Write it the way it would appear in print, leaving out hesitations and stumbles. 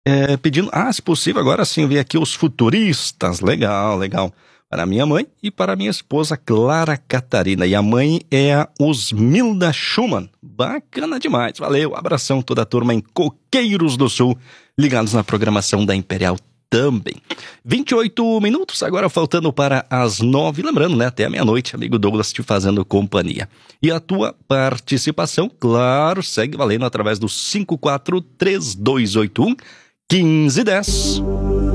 Pedindo, se possível, agora sim, ver aqui os futuristas. Legal, legal. Para minha mãe e para minha esposa Clara Catarina. E a mãe é a Osmilda Schumann. Bacana demais. Valeu, abração toda a turma em Coqueiros do Sul, ligados na programação da Imperial também. 28 minutos, agora faltando para as 9. Lembrando, né, até a meia-noite, amigo Douglas te fazendo companhia. E a tua participação, claro, segue valendo através do 543281 1510.